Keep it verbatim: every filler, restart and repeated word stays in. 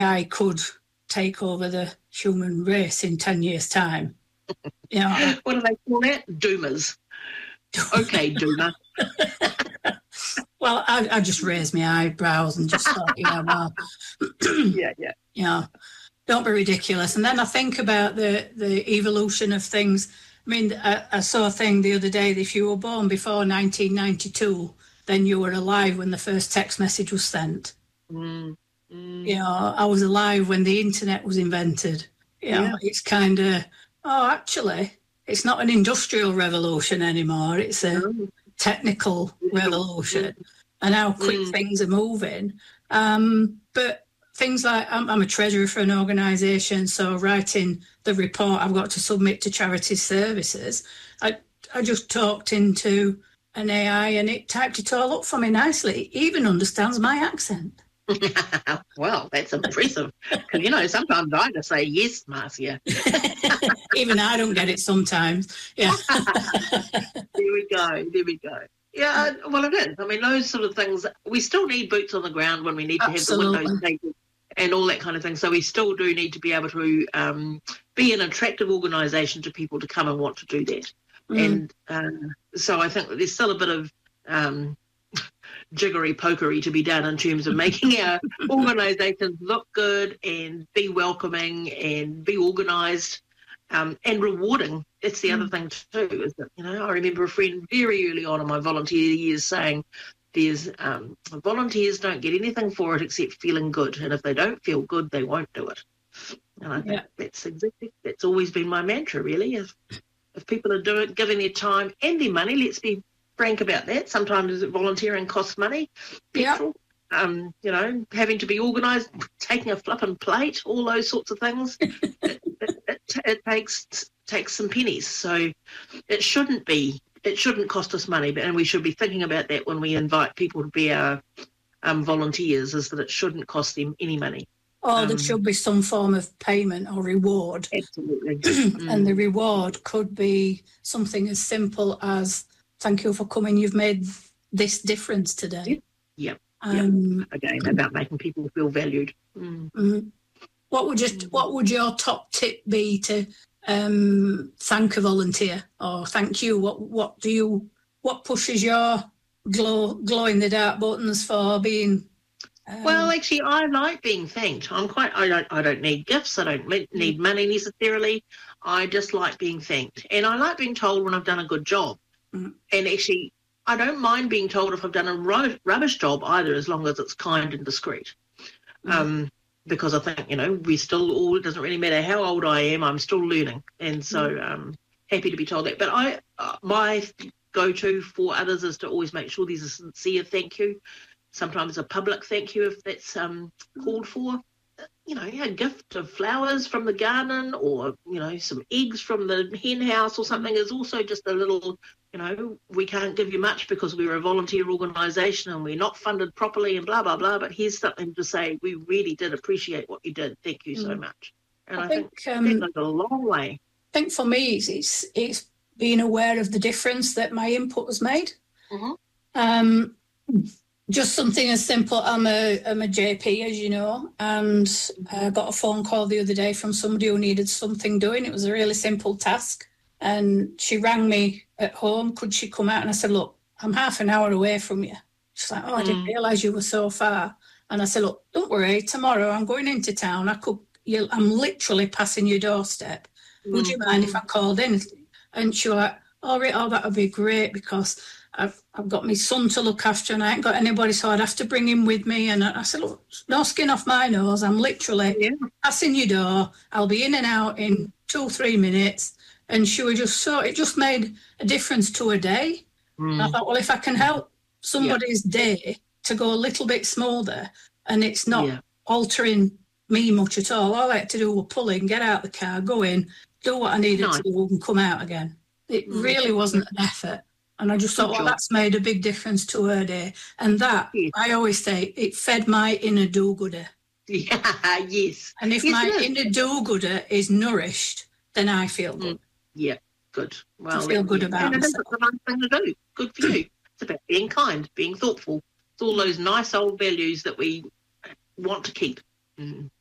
I could take over the human race in ten years' time. You know, what do they call that? Doomers. Okay, doomer. Well, I, I just raised my eyebrows and just thought, yeah, well, yeah, yeah. You know, don't be ridiculous. And then I think about the, the evolution of things. I mean, I, I saw a thing the other day that if you were born before nineteen ninety-two, then you were alive when the first text message was sent. Mm, mm. You know, I was alive when the internet was invented. You know, Yeah. it's kind of, oh, actually, it's not an industrial revolution anymore. It's a No. technical revolution, and how quick Mm. things are moving. Um, but things like, I'm, I'm a treasurer for an organisation, so writing the report I've got to submit to charity services, I, I just talked into an A I and it typed it all up for me nicely. It even understands my accent. Well, that's impressive. Because, you know, sometimes I just say, yes, Marcia. Even I don't get it sometimes. Yeah. There we go. There we go. Yeah, well, it is. I mean, those sort of things, we still need boots on the ground when we need to Absolutely. have the windows taken and all that kind of thing. So we still do need to be able to um, be an attractive organisation to people to come and want to do that. Mm. And um, so I think that there's still a bit of um, jiggery pokery to be done in terms of making our organisations look good and be welcoming and be organised um, and rewarding. That's the mm. other thing too, is that, you know, I remember a friend very early on in my volunteer years saying there's um, volunteers don't get anything for it except feeling good, and if they don't feel good, they won't do it. And I think Yeah. that's exactly, that's always been my mantra, really. If if people are doing giving their time and their money, let's be frank about that. Sometimes volunteering costs money, Yeah. petrol, um, you know, having to be organised, taking a flippin' plate, all those sorts of things. it, it, it, it takes takes some pennies, so it shouldn't be. It shouldn't cost us money, but and we should be thinking about that when we invite people to be our um, volunteers. Is that it shouldn't cost them any money. Or there Um, should be some form of payment or reward. Absolutely. And the reward could be something as simple as, thank you for coming, you've made this difference today. Yep. Um, Again, about making people feel valued. Mm. mhm. What would just what would your top tip be to um, thank a volunteer or thank you? What what do you what pushes your glow glow in the dark buttons for being? Um, Well, actually, I like being thanked. I'm quite. I don't. I don't need gifts. I don't le- need money necessarily. I just like being thanked, and I like being told when I've done a good job. Mhm. And actually, I don't mind being told if I've done a rubbish, rubbish job either, as long as it's kind and discreet. Mhm. Um, because I think, you know, we still all. It doesn't really matter how old I am. I'm still learning, and so um, happy to be told that. But I, uh, my go-to for others is to always make sure there's a sincere thank you. Sometimes a public thank you if that's um, called for. You know, a gift of flowers from the garden, or, you know, some eggs from the hen house or something is also just a little, you know, we can't give you much because we're a volunteer organisation and we're not funded properly and blah, blah, blah. But here's something to say, we really did appreciate what you did. Thank you so much. And I, I think, think um, that goes a long way. I think for me, it's, it's it's being aware of the difference that my input has made. Mm-hmm. Um, just something as simple. I'm a I'm a J P, as you know, and I got a phone call the other day from somebody who needed something doing. It was a really simple task, and she rang me at home. Could she come out? And I said, look, I'm half an hour away from you. She's like, oh, I didn't Mm. realise you were so far. And I said, look, don't worry. Tomorrow I'm going into town. I could. You, I'm literally passing your doorstep. Would you mind if I called in? And she was like, all right, oh, that would be great because I've I've got my son to look after and I ain't got anybody, so I'd have to bring him with me. And I said, look, no skin off my nose. I'm literally Yeah. passing your door. I'll be in and out in two, three minutes. And she was just so, it just made a difference to her day. Mm. And I thought, well, if I can help somebody's day to go a little bit smoother and it's not Yeah. altering me much at all, all I had to do was pull in, get out the car, go in, do what I needed Nice. to do and come out again. It Mm. really wasn't an effort. And I just Good thought, well, job. that's made a big difference to her day. And that, Yes. I always say, it fed my inner do-gooder. Yeah, yes. And if Yes, my it is. inner do-gooder is nourished, then I feel good. Yeah, good. Well, feel good yeah. about and it is myself. a nice thing to do. Good for you. It's about being kind, being thoughtful. It's all those nice old values that we want to keep. Mm.